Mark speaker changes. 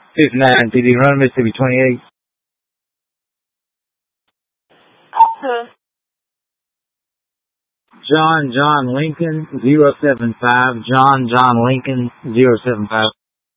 Speaker 1: 59 PD Run, Mississippi 28. John Lincoln 075. John Lincoln 075.